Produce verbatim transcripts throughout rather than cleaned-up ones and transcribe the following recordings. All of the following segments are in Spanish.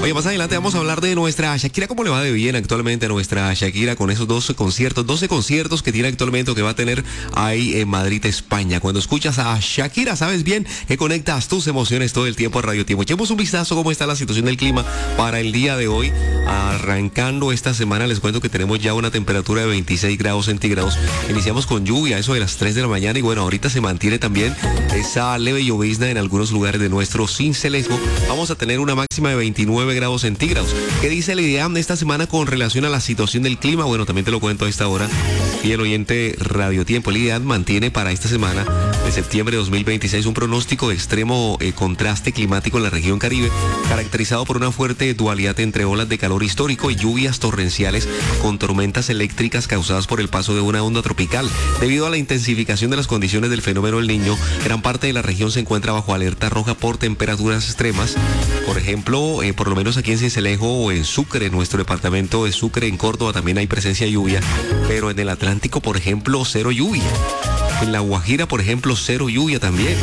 Oye, más adelante vamos a hablar de nuestra Shakira, cómo le va de bien actualmente a nuestra Shakira con esos doce conciertos, doce conciertos que tiene actualmente o que va a tener ahí en Madrid, España. Cuando escuchas a Shakira, sabes bien que conectas tus emociones todo el tiempo a Radio Tiempo. Echemos un vistazo cómo está la situación del clima para el día de hoy. Arrancando esta semana, les cuento que tenemos ya una temperatura de veintiséis grados centígrados. Iniciamos con lluvia, eso de las tres de la mañana, y bueno, ahorita se mantiene también esa leve llovizna en algunos lugares de nuestro Sincelejo. Vamos a tener una máxima de veintinueve grados centígrados. ¿Qué dice el IDEAM de esta semana con relación a la situación del clima? Bueno, también te lo cuento a esta hora. Y el oyente Radio Tiempo, el IDEAM mantiene para esta semana de septiembre de dos mil veintiséis un pronóstico de extremo eh, contraste climático en la región Caribe, caracterizado por una fuerte dualidad entre olas de calor histórico y lluvias torrenciales con tormentas eléctricas causadas por el paso de una onda tropical. Debido a la intensificación de las condiciones del fenómeno El Niño, gran parte de la región se encuentra bajo alerta roja por temperaturas extremas. Por ejemplo, eh, por lo menos aquí en Sincelejo o en Sucre, en nuestro departamento de Sucre, en Córdoba, también hay presencia de lluvia, pero en el Atlántico, por ejemplo, cero lluvia. En La Guajira, por ejemplo, cero lluvia también.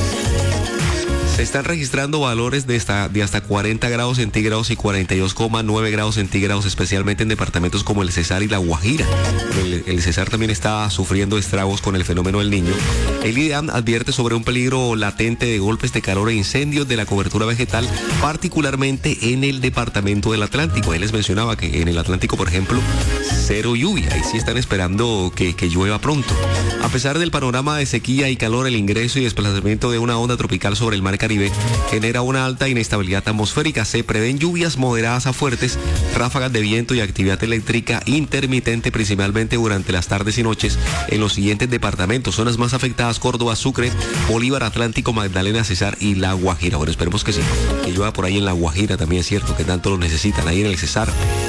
Se están registrando valores de hasta, de hasta cuarenta grados centígrados y cuarenta y dos coma nueve grados centígrados, especialmente en departamentos como el Cesar y La Guajira. El, el Cesar también está sufriendo estragos con el fenómeno del Niño. El IDEAM advierte sobre un peligro latente de golpes de calor e incendios de la cobertura vegetal, particularmente en el departamento del Atlántico. Él les mencionaba que en el Atlántico, por ejemplo, cero lluvia. Ahí sí están esperando que, que llueva pronto. A pesar del panorama de sequía y calor, el ingreso y desplazamiento de una onda tropical sobre el mar Caribe genera una alta inestabilidad atmosférica. Se prevén lluvias moderadas a fuertes, ráfagas de viento y actividad eléctrica intermitente, principalmente durante las tardes y noches en los siguientes departamentos. Zonas más afectadas: Córdoba, Sucre, Bolívar, Atlántico, Magdalena, Cesar y La Guajira. Bueno, esperemos que sí, que llueva por ahí en La Guajira también, es cierto que tanto lo necesitan, ahí en el Cesar.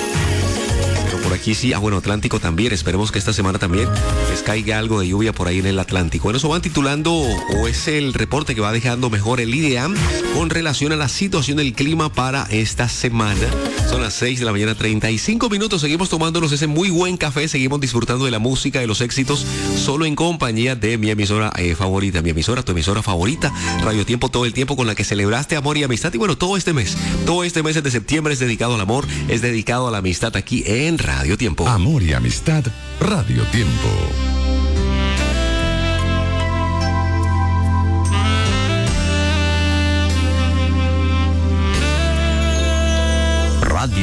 Por aquí sí, ah bueno, Atlántico también, esperemos que esta semana también les caiga algo de lluvia por ahí en el Atlántico. Bueno, eso van titulando, o es el reporte que va dejando mejor el IDEAM con relación a la situación del clima para esta semana. Son las seis de la mañana, treinta y cinco minutos, seguimos tomándonos ese muy buen café, seguimos disfrutando de la música, de los éxitos, solo en compañía de mi emisora eh, favorita, mi emisora, tu emisora favorita, Radio Tiempo, todo el tiempo, con la que celebraste amor y amistad. Y bueno, todo este mes, todo este mes de septiembre es dedicado al amor, es dedicado a la amistad aquí en Radio Tiempo. Amor y amistad, Radio Tiempo.